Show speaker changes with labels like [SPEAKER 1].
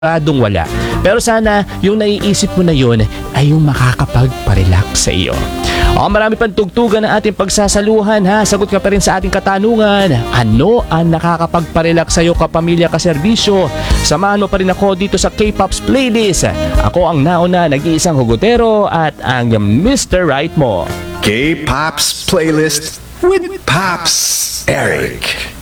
[SPEAKER 1] Siguradong wala. Pero sana yung naiisip mo na yun ay yung makakapagparelax sa iyo. Marami pang tugtugan na ating pagsasaluhan ha. Sagot ka pa rin sa ating katanungan. Ano ang nakakapagparelax sa iyo kapamilya kaserbisyo? Samahan mo pa rin ako dito sa K-Pops Playlist. Ako ang nauna, nag-iisang hugotero at ang Mr. Right mo.
[SPEAKER 2] K-Pops Playlist with Pops Eric.